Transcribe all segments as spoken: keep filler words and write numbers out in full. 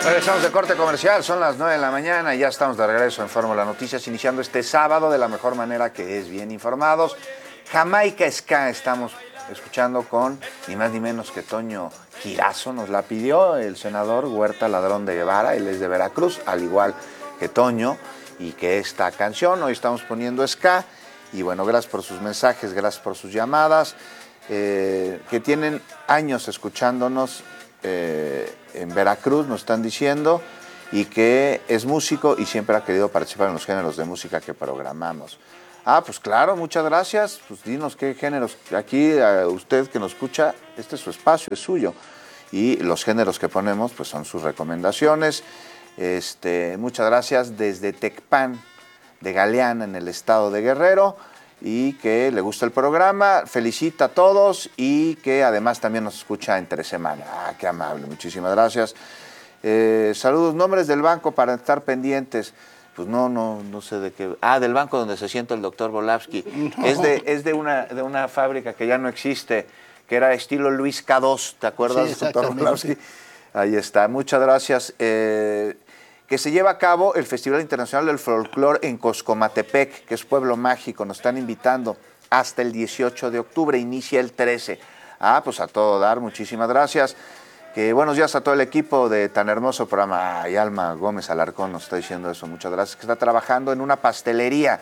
Regresamos de corte comercial, son las nueve de la mañana y ya estamos de regreso en Fórmula Noticias, iniciando este sábado de la mejor manera, que es bien informados. Jamaica Ska estamos escuchando con ni más ni menos que Toño Girazo. Nos la pidió el senador Huerta Ladrón de Guevara, él es de Veracruz, al igual que Toño, y que esta canción, hoy estamos poniendo ska, y bueno, gracias por sus mensajes, gracias por sus llamadas, eh, que tienen años escuchándonos eh, en Veracruz, nos están diciendo, y que es músico y siempre ha querido participar en los géneros de música que programamos. Ah, pues claro, muchas gracias. Pues dinos qué géneros. Aquí, a usted que nos escucha, este es su espacio, es suyo. Y los géneros que ponemos, pues son sus recomendaciones. Este, muchas gracias desde Tecpan de Galeana, en el estado de Guerrero, y que le gusta el programa, felicita a todos y que además también nos escucha entre semana. Ah, qué amable, muchísimas gracias. Eh, saludos, nombres del banco para estar pendientes. Pues no, no, no sé de qué. Ah, del banco donde se sienta el doctor Volavsky. No. Es, de, es de, una, de una fábrica que ya no existe, que era estilo Luis K dos, ¿te acuerdas, sí, doctor Volavsky? Ahí está, muchas gracias. Eh, que se lleva a cabo el Festival Internacional del Folclor en Coscomatepec, que es pueblo mágico, nos están invitando hasta el dieciocho de octubre, inicia el trece. Ah, pues a todo dar, muchísimas gracias. Que buenos días a todo el equipo de tan hermoso programa. Ay, Alma Gómez Alarcón nos está diciendo eso, muchas gracias, que está trabajando en una pastelería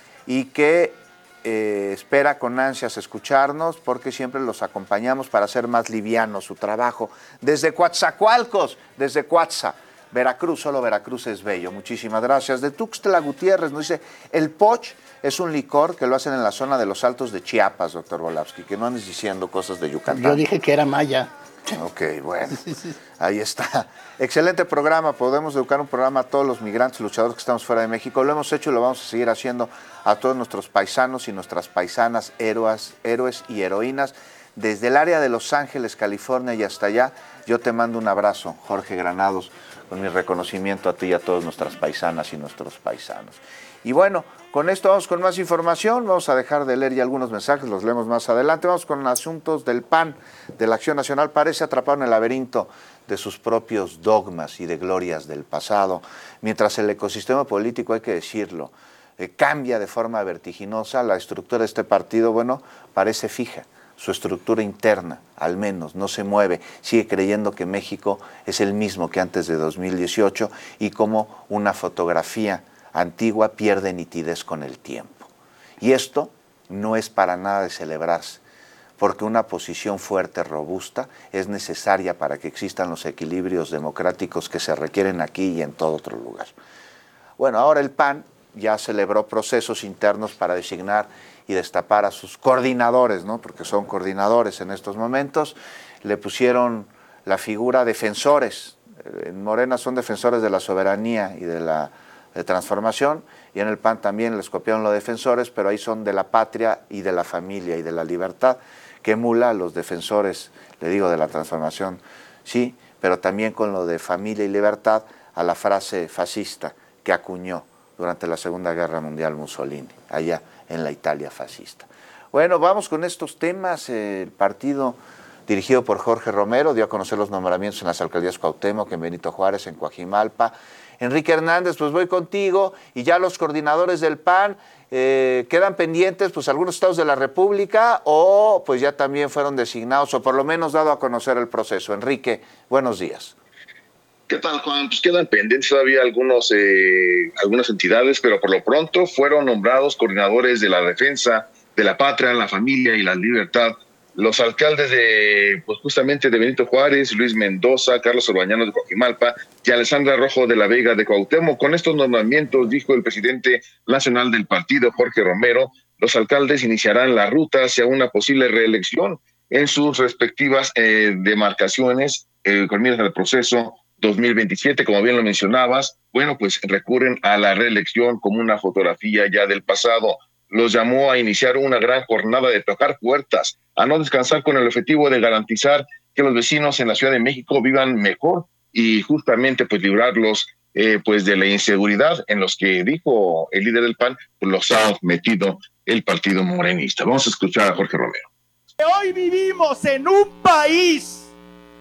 y que eh, espera con ansias escucharnos porque siempre los acompañamos para hacer más liviano su trabajo. Desde Coatzacoalcos, desde Coatza, Veracruz, solo Veracruz es bello. Muchísimas gracias. De Tuxtla Gutiérrez nos dice, el Poch es un licor que lo hacen en la zona de los Altos de Chiapas, doctor Volavsky, que no andes diciendo cosas de Yucatán. Yo dije que era maya. Ok, bueno, ahí está. Excelente programa, podemos educar un programa a todos los migrantes, luchadores que estamos fuera de México. Lo hemos hecho y lo vamos a seguir haciendo a todos nuestros paisanos y nuestras paisanas, héroes, héroes y heroínas. Desde el área de Los Ángeles, California y hasta allá, yo te mando un abrazo, Jorge Granados, con mi reconocimiento a ti y a todas nuestras paisanas y nuestros paisanos. Y bueno, con esto vamos con más información, vamos a dejar de leer ya algunos mensajes, los leemos más adelante. Vamos con asuntos del P A N, de la Acción Nacional. Parece atrapado en el laberinto de sus propios dogmas y de glorias del pasado, mientras el ecosistema político, hay que decirlo, eh, cambia de forma vertiginosa. La estructura de este partido, bueno, parece fija. Su estructura interna, al menos, no se mueve, sigue creyendo que México es el mismo que antes de dos mil dieciocho y como una fotografía antigua pierde nitidez con el tiempo. Y esto no es para nada de celebrarse, porque una posición fuerte, robusta, es necesaria para que existan los equilibrios democráticos que se requieren aquí y en todo otro lugar. Bueno, ahora el P A N ya celebró procesos internos para designar y destapar a sus coordinadores, ¿no? Porque son coordinadores en estos momentos. Le pusieron la figura defensores. En Morena son defensores de la soberanía y de la de transformación, y en el P A N también les copiaron los defensores, pero ahí son de la patria y de la familia y de la libertad, que emula a los defensores, le digo, de la transformación, sí, pero también con lo de familia y libertad, a la frase fascista que acuñó durante la Segunda Guerra Mundial Mussolini, allá en la Italia fascista. Bueno, vamos con estos temas. El partido dirigido por Jorge Romero dio a conocer los nombramientos en las alcaldías Cuauhtémoc, en Benito Juárez, en Coajimalpa. Enrique Hernández, pues voy contigo, y ya los coordinadores del P A N eh, quedan pendientes, pues algunos estados de la República, o pues ya también fueron designados, o por lo menos dado a conocer el proceso. Enrique, buenos días. ¿Qué tal, Juan? Pues quedan pendientes todavía algunos, eh, algunas entidades, pero por lo pronto fueron nombrados coordinadores de la defensa de la patria, la familia y la libertad. Los alcaldes de, pues justamente de Benito Juárez, Luis Mendoza, Carlos Orbañanos de Coajimalpa y Alessandra Rojo de la Vega de Cuauhtémoc. Con estos nombramientos, dijo el presidente nacional del partido, Jorge Romero, los alcaldes iniciarán la ruta hacia una posible reelección en sus respectivas eh, demarcaciones eh, con miras al proceso dos mil veintisiete, como bien lo mencionabas. Bueno, pues recurren a la reelección como una fotografía ya del pasado. Los llamó a iniciar una gran jornada de tocar puertas, a no descansar, con el objetivo de garantizar que los vecinos en la Ciudad de México vivan mejor y justamente pues librarlos eh, pues de la inseguridad en los que, dijo el líder del P A N, pues los ha metido el partido morenista. Vamos a escuchar a Jorge Romero. Hoy vivimos en un país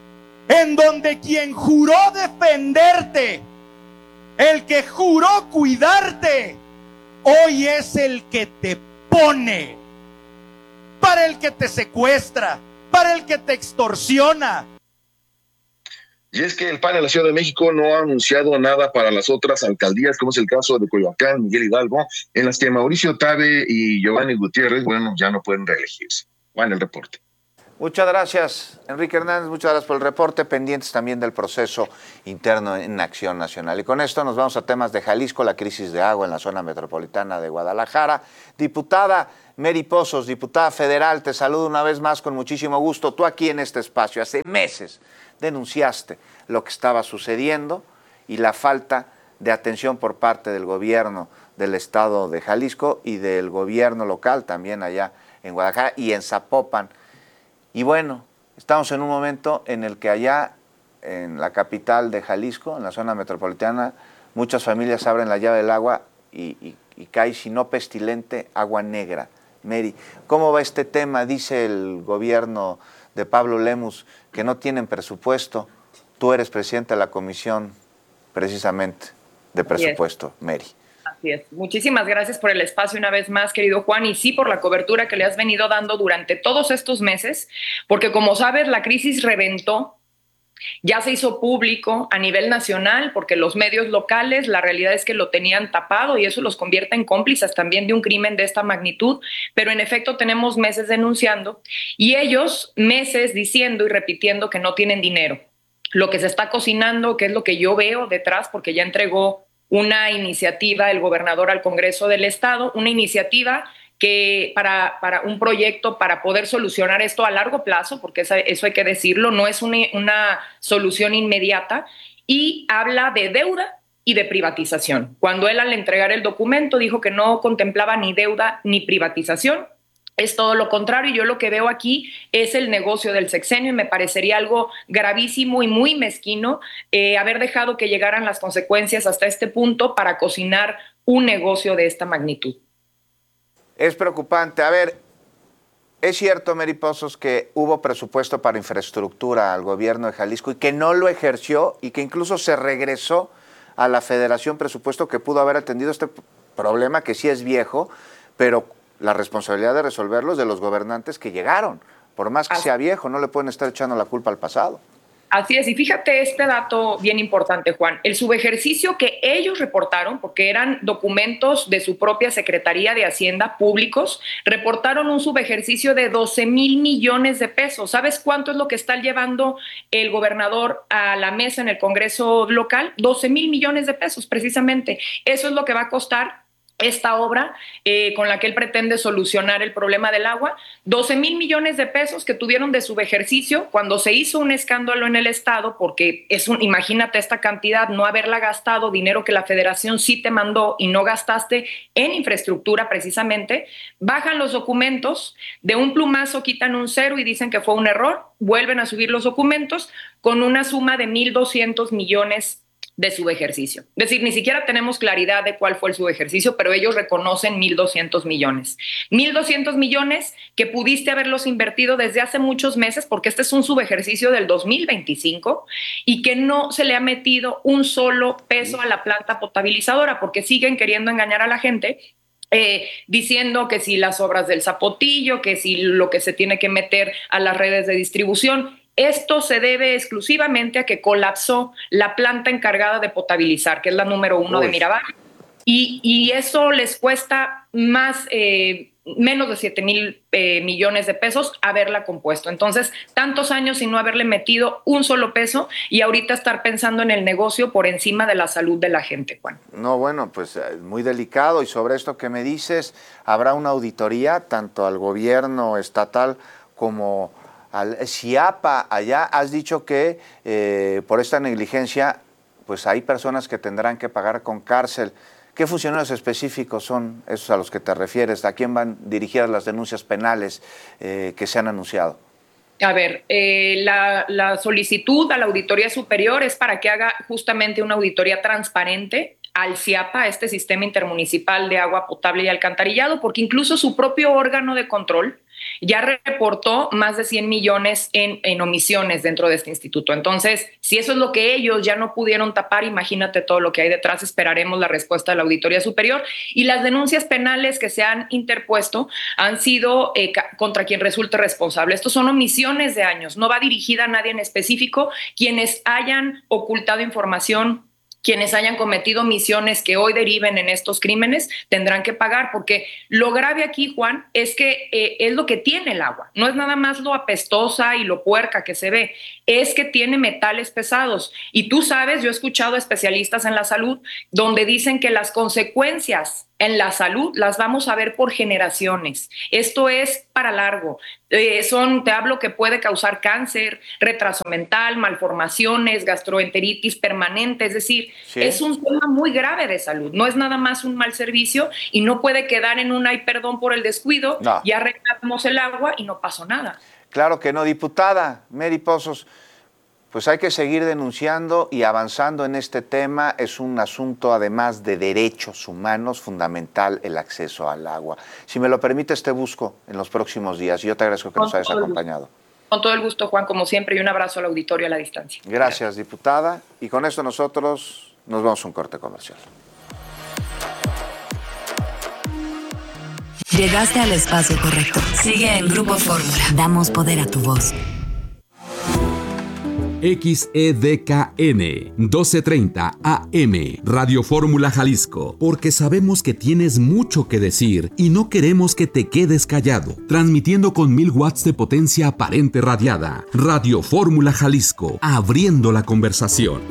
en donde quien juró defenderte, el que juró cuidarte, hoy es el que te pone, para el que te secuestra, para el que te extorsiona. Y es que el P A N en la Ciudad de México no ha anunciado nada para las otras alcaldías, como es el caso de Coyoacán, Miguel Hidalgo, en las que Mauricio Tabe y Giovanni Gutiérrez, bueno, ya no pueden reelegirse. Juan, el reporte. Muchas gracias, Enrique Hernández, muchas gracias por el reporte, pendientes también del proceso interno en Acción Nacional. Y con esto nos vamos a temas de Jalisco, la crisis de agua en la zona metropolitana de Guadalajara. Diputada Mary Pozos, diputada federal, te saludo una vez más con muchísimo gusto. Tú aquí en este espacio, hace meses denunciaste lo que estaba sucediendo y la falta de atención por parte del gobierno del estado de Jalisco y del gobierno local también allá en Guadalajara y en Zapopan. Y bueno, estamos en un momento en el que allá en la capital de Jalisco, en la zona metropolitana, muchas familias abren la llave del agua y, y, y cae, si no pestilente, agua negra. Mary, ¿cómo va este tema? Dice el gobierno de Pablo Lemus que no tienen presupuesto. Tú eres presidenta de la comisión precisamente de presupuesto, Mary. Así es. Muchísimas gracias por el espacio una vez más, querido Juan, y sí por la cobertura que le has venido dando durante todos estos meses, porque como sabes, la crisis reventó, ya se hizo público a nivel nacional, porque los medios locales, la realidad es que lo tenían tapado y eso los convierte en cómplices también de un crimen de esta magnitud, pero en efecto tenemos meses denunciando y ellos meses diciendo y repitiendo que no tienen dinero. Lo que se está cocinando, que es lo que yo veo detrás, porque ya entregó una iniciativa el gobernador al Congreso del Estado, una iniciativa que para, para un proyecto para poder solucionar esto a largo plazo, porque eso, eso hay que decirlo, no es una, una solución inmediata, y habla de deuda y de privatización. Cuando él al entregar el documento dijo que no contemplaba ni deuda ni privatización, es todo lo contrario, y yo lo que veo aquí es el negocio del sexenio y me parecería algo gravísimo y muy mezquino eh, haber dejado que llegaran las consecuencias hasta este punto para cocinar un negocio de esta magnitud. Es preocupante. A ver, es cierto, Mary Pozos, que hubo presupuesto para infraestructura al gobierno de Jalisco y que no lo ejerció y que incluso se regresó a la federación presupuesto que pudo haber atendido este problema que sí es viejo, pero la responsabilidad de resolverlo es de los gobernantes que llegaron. Por más que sea viejo, no le pueden estar echando la culpa al pasado. Así es, y fíjate este dato bien importante, Juan. El subejercicio que ellos reportaron, porque eran documentos de su propia Secretaría de Hacienda públicos, reportaron un subejercicio de doce mil millones de pesos. ¿Sabes cuánto es lo que está llevando el gobernador a la mesa en el Congreso local? doce mil millones de pesos, precisamente. Eso es lo que va a costar esta obra eh, con la que él pretende solucionar el problema del agua. doce mil millones de pesos que tuvieron de subejercicio cuando se hizo un escándalo en el Estado, porque es un, imagínate esta cantidad, no haberla gastado, dinero que la Federación sí te mandó y no gastaste en infraestructura precisamente. Bajan los documentos, de un plumazo quitan un cero y dicen que fue un error, vuelven a subir los documentos con una suma de mil doscientos millones de subejercicio. Es decir, ni siquiera tenemos claridad de cuál fue el subejercicio, pero ellos reconocen mil doscientos millones. mil doscientos millones que pudiste haberlos invertido desde hace muchos meses, porque este es un subejercicio del dos mil veinticinco y que no se le ha metido un solo peso a la planta potabilizadora, porque siguen queriendo engañar a la gente. Eh, diciendo que si las obras del Zapotillo, que si lo que se tiene que meter a las redes de distribución. Esto se debe exclusivamente a que colapsó la planta encargada de potabilizar, que es la número uno Uy. de Mirabal, y, y eso les cuesta más, eh, menos de siete mil eh, millones de pesos haberla compuesto. Entonces, tantos años sin no haberle metido un solo peso y ahorita estar pensando en el negocio por encima de la salud de la gente, Juan. No, bueno, pues muy delicado. Y sobre esto que me dices, habrá una auditoría tanto al gobierno estatal como al CIAPA. Allá has dicho que eh, por esta negligencia pues hay personas que tendrán que pagar con cárcel. ¿Qué funcionarios específicos son esos a los que te refieres? ¿A quién van dirigidas las denuncias penales eh, que se han anunciado? A ver, eh, la, la solicitud a la Auditoría Superior es para que haga justamente una auditoría transparente al CIAPA, este Sistema Intermunicipal de Agua Potable y Alcantarillado, porque incluso su propio órgano de control ya reportó más de cien millones en, en omisiones dentro de este instituto. Entonces, si eso es lo que ellos ya no pudieron tapar, imagínate todo lo que hay detrás. Esperaremos la respuesta de la Auditoría Superior. Y las denuncias penales que se han interpuesto han sido eh, contra quien resulte responsable. Estos son omisiones de años, no va dirigida a nadie en específico. Quienes hayan ocultado información, quienes hayan cometido omisiones que hoy deriven en estos crímenes, tendrán que pagar, porque lo grave aquí, Juan, es que eh, es lo que tiene el agua. No es nada más lo apestosa y lo puerca que se ve, es que tiene metales pesados. Y tú sabes, yo he escuchado especialistas en la salud donde dicen que las consecuencias en la salud las vamos a ver por generaciones. Esto es para largo. Eh, son, te hablo que puede causar cáncer, retraso mental, malformaciones, gastroenteritis permanente. Es decir, sí, es un tema muy grave de salud. No es nada más un mal servicio y no puede quedar en un ay, perdón por el descuido, no. Ya arreglamos el agua y no pasó nada. Claro que no, diputada Mary Pozos. Pues hay que seguir denunciando y avanzando en este tema. Es un asunto, además de derechos humanos, fundamental el acceso al agua. Si me lo permites, te busco en los próximos días. Yo te agradezco que nos hayas acompañado. Con todo el gusto, Juan, como siempre, y un abrazo al auditorio a la distancia. Gracias, Gracias. diputada. Y con esto nosotros nos vamos a un corte comercial. Llegaste al espacio correcto. Sigue en Grupo Fórmula. Damos poder a tu voz. X E D K N doce treinta A M Radio Fórmula Jalisco, porque sabemos que tienes mucho que decir y no queremos que te quedes callado. Transmitiendo con mil watts de potencia aparente radiada. Radio Fórmula Jalisco, abriendo la conversación.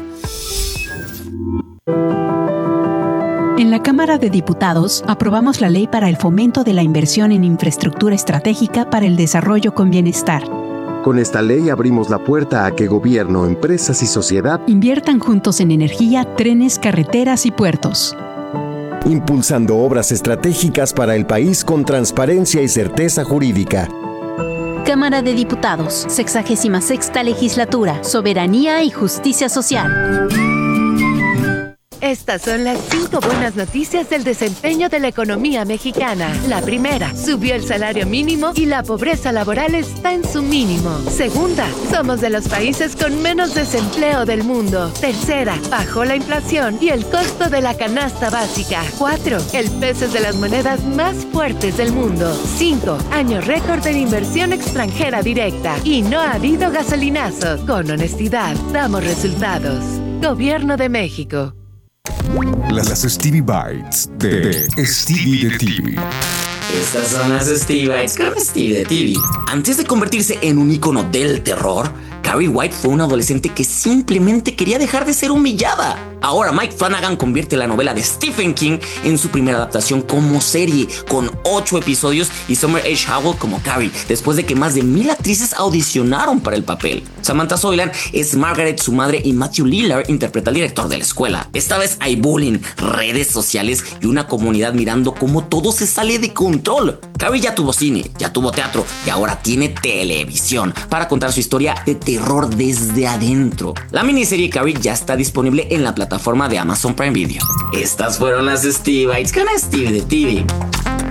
En la Cámara de Diputados aprobamos la ley para el fomento de la inversión en infraestructura estratégica para el desarrollo con bienestar. Con esta ley abrimos la puerta a que gobierno, empresas y sociedad inviertan juntos en energía, trenes, carreteras y puertos, impulsando obras estratégicas para el país con transparencia y certeza jurídica. Cámara de Diputados, sexagésima sexta Legislatura, Soberanía y Justicia Social. Estas son las cinco buenas noticias del desempeño de la economía mexicana. La primera, subió el salario mínimo y la pobreza laboral está en su mínimo. Segunda, somos de los países con menos desempleo del mundo. Tercera, bajó la inflación y el costo de la canasta básica. Cuatro, el peso es de las monedas más fuertes del mundo. Cinco, año récord en inversión extranjera directa. Y no ha habido gasolinazo. Con honestidad, damos resultados. Gobierno de México. Las Stevie Bites de Stevie de T V. Estas son las Stevie Bites con Stevie de T V. Antes de convertirse en un ícono del terror, Carrie White fue una adolescente que simplemente quería dejar de ser humillada. Ahora Mike Flanagan convierte la novela de Stephen King en su primera adaptación como serie, con ocho episodios y Summer H. Howell como Carrie, después de que más de mil actrices audicionaron para el papel. Samantha Soilan es Margaret, su madre, y Matthew Lillard interpreta al director de la escuela. Esta vez hay bullying, redes sociales y una comunidad mirando cómo todo se sale de control. Carrie ya tuvo cine, ya tuvo teatro y ahora tiene televisión para contar su historia de terror desde adentro. La miniserie Carrie ya está disponible en la plataforma de Amazon Prime Video. Estas fueron las Stevie Bites con Stevie de T V.